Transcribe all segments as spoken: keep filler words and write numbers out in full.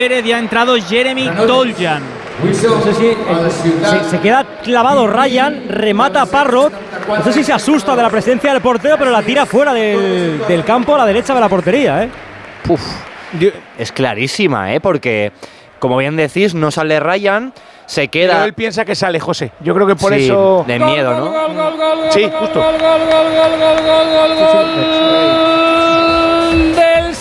Pérez y ha entrado Jeremy Toljan. No sé si el, se, se queda clavado Ryan, remata Parrott. No sé si se asusta de la presencia del portero, pero la tira fuera del, del campo a la derecha de la portería, ¿eh? Uf, es clarísima, ¿eh? Porque, como bien decís, no sale Ryan, se queda. Pero él piensa que sale José. Yo creo que por sí, eso. De miedo, ¿no? Gol, gol, gol, gol, sí, justo. Gol, gol, gol, gol, gol, gol, gol, gol del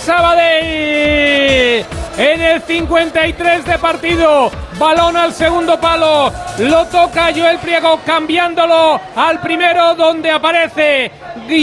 Sabadell. En el cincuenta y tres de partido, balón al segundo palo, lo toca Joel Priego cambiándolo al primero, donde aparece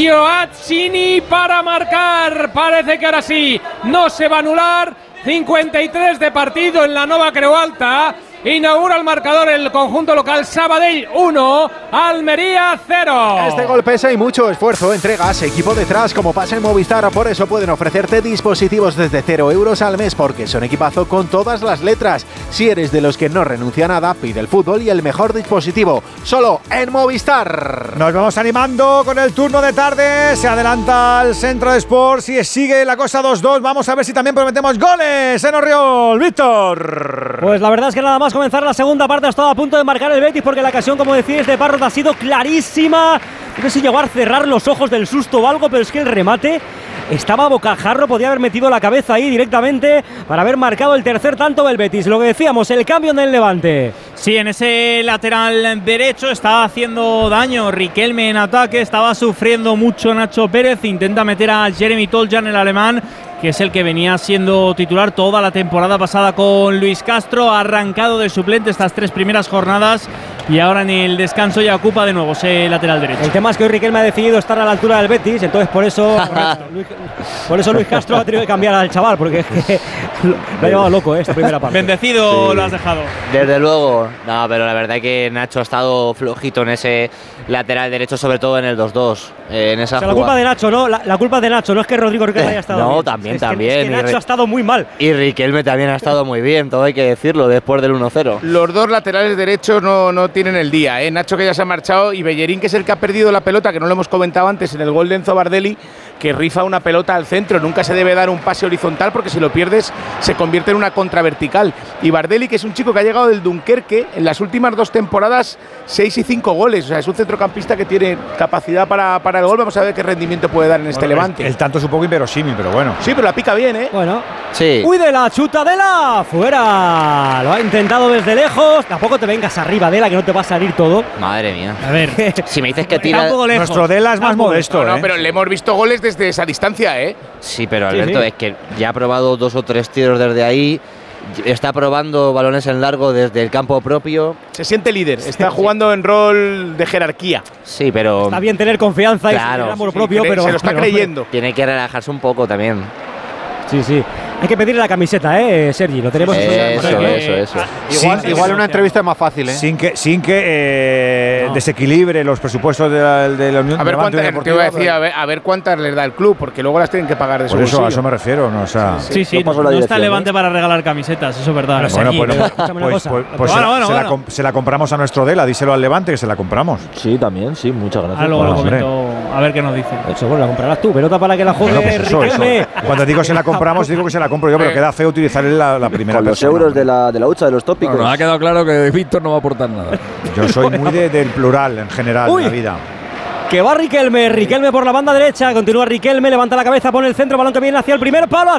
Gioacchini para marcar. Parece que ahora sí no se va a anular. cincuenta y tres de partido en la Nova Creu Alta. Inaugura el marcador el conjunto local. Sabadell uno, Almería cero. Este gol pesa y mucho esfuerzo, entregas, equipo detrás, como pasa en Movistar. Por eso pueden ofrecerte dispositivos desde cero euros al mes, porque son equipazo con todas las letras. Si eres de los que no renuncia a nada, pide el fútbol y el mejor dispositivo, solo en Movistar. Nos vamos animando con el turno de tarde. Se adelanta el Centro de Sports y sigue la cosa dos dos. Vamos a ver si también prometemos goles en Orriol. Víctor. Pues la verdad es que nada más comenzar la segunda parte ha estado a punto de marcar el Betis, porque la ocasión, como decís, de Parrott ha sido clarísima. No sé si llegó a cerrar los ojos del susto o algo, pero es que el remate estaba a bocajarro, podía haber metido la cabeza ahí directamente para haber marcado el tercer tanto del Betis. Lo que decíamos, el cambio en el Levante. Sí, en ese lateral derecho estaba haciendo daño Riquelme en ataque, estaba sufriendo mucho Nacho Pérez, intenta meter a Jeremy Toljan, el alemán, que es el que venía siendo titular toda la temporada pasada con Luis Castro, ha arrancado de suplente estas tres primeras jornadas y ahora en el descanso ya ocupa de nuevo ese lateral derecho. El tema es que hoy Riquelme ha decidido estar a la altura del Betis, entonces por eso Luis, por eso Luis Castro ha tenido que cambiar al chaval, porque es que lo, lo ha llevado loco, ¿eh? Esta primera parte. Bendecido, sí. Lo has dejado. Desde luego, no, pero la verdad es que Nacho ha estado flojito en ese lateral derecho, sobre todo en el dos dos. Eh, en esa o sea, la culpa de Nacho, ¿no? La, la culpa de Nacho, no es que Rodrigo Riquelme haya estado no, bien. también, es también. Que, es que Nacho ha estado muy mal. Y Riquelme también ha estado muy bien, todo hay que decirlo, después del uno cero. Los dos laterales derechos no, no tienen el día, ¿eh? Nacho, que ya se ha marchado, y Bellerín, que es el que ha perdido la pelota, que no lo hemos comentado antes en el gol de Enzo Bardelli, que rifa una pelota al centro. Nunca se debe dar un pase horizontal, porque si lo pierdes se convierte en una contravertical. Y Bardelli, que es un chico que ha llegado del Dunkerque en las últimas dos temporadas, seis y cinco goles. O sea, es un centrocampista que tiene capacidad para, para el gol. Vamos a ver qué rendimiento puede dar en este bueno, Levante. El, el tanto es un poco inverosímil, pero bueno. Sí, pero la pica bien, ¿eh? Bueno. Sí. ¡Uy, de la chuta de la! ¡Fuera! Lo ha intentado desde lejos. Tampoco te vengas arriba, Dela, que no te va a salir todo. Madre mía. A ver, si me dices que tira. Nuestro Dela es más modesto, no, no, ¿eh? pero le hemos visto goles desde esa distancia, ¿eh? Sí, pero Alberto, sí, sí. es que ya ha probado dos o tres tiros desde ahí. Está probando balones en largo desde el campo propio. Se siente líder, está jugando en rol de jerarquía. Sí, pero. Está bien tener confianza Claro, y tener amor sí, propio, cre- pero se lo está pero, creyendo. Tiene que relajarse un poco también. Sí, sí. Hay que pedirle la camiseta, ¿eh, Sergi? Lo tenemos. Eso, eso, eso, eso. Igual, Sin- igual una entrevista es más fácil, ¿eh? Sin que, sin que eh, No. desequilibre los presupuestos de la, de la Unión A ver, Levante cuántas, te voy a decir, a ver, a ver cuántas les da el club, porque luego las tienen que pagar de su Por eso, a bolsillo. eso me refiero, ¿no? O sea, sí, sí, no no, pasó la no dirección, está Levante ¿eh? para regalar camisetas, eso es verdad. Pero bueno, Sergi, bueno, pero escúchame una pues, cosa. pues, pues Bueno, se, bueno, se la, bueno. com- se la compramos a nuestro Dela, díselo al Levante que se la compramos. Sí, también, sí, muchas gracias. Ah, luego lo hombre. comento, a ver qué nos dice. Eso, bueno, la comprarás tú. Pelota para que la juegue Bueno, pues eso, eso. Riquelme. Cuando digo se la compramos, digo que se la compro yo, pero queda feo utilizar la, la primera Con los persona. euros de la, de la hucha de los tópicos. Bueno, nos ha quedado claro que Víctor no va a aportar nada. Yo soy muy de- del plural en general Uy. en la vida. Que va Riquelme, Riquelme por la banda derecha, continúa Riquelme, levanta la cabeza, pone el centro, balón que viene hacia el primer palo,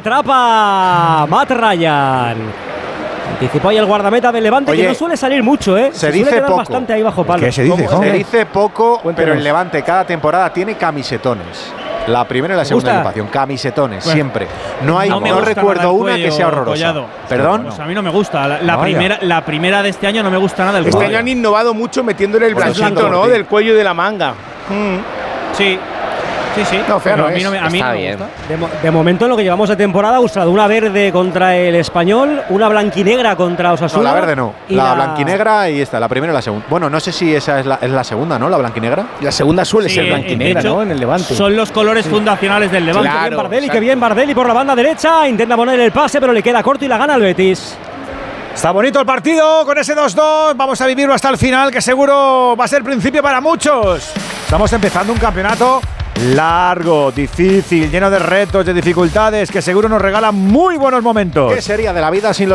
atrapa Matt Ryan. Anticipó ahí el guardameta del Levante, Oye, que no suele salir mucho, ¿eh? se suele dice quedar poco. bastante ahí bajo palo. ¿Qué se dice, Como se Jorge? dice poco, Cuéntanos. pero el Levante cada temporada tiene camisetones. La primera y la segunda gusta? agrupación, camisetones, Bueno, siempre. No hay, no me no gusta recuerdo nada el una que cuello, sea horrorosa. Collado. ¿Perdón? Pues a mí no me gusta. La, la Vaya. primera, la primera de este año no me gusta nada el Este cuello. año han innovado mucho metiéndole el Bueno, blanquito, siento ¿no? por ti. Del cuello y de la manga. Mm. Sí, sí, sí. No, feo Pero no a mí es. no me, a mí Está no me bien. gusta. De, mo- de momento, en lo que llevamos de temporada, ha usado una verde contra el Español, una blanquinegra contra No, Osasuna. la verde no. y La blanquinegra y esta, la primera y la segunda. Bueno, no sé si esa es la, es la segunda, ¿no? La blanquinegra. La segunda suele Sí, ser de blanquinegra, hecho, ¿no? En el Levante. Son los colores fundacionales del Levante. Claro. Qué bien Bardelli, exacto. qué bien Bardelli por la banda derecha, intenta poner el pase, pero le queda corto y la gana el Betis. Está bonito el partido con ese dos dos. Vamos a vivirlo hasta el final, que seguro va a ser principio para muchos. Estamos empezando un campeonato largo, difícil, lleno de retos, de dificultades, que seguro nos regala muy buenos momentos. ¿Qué sería de la vida sin los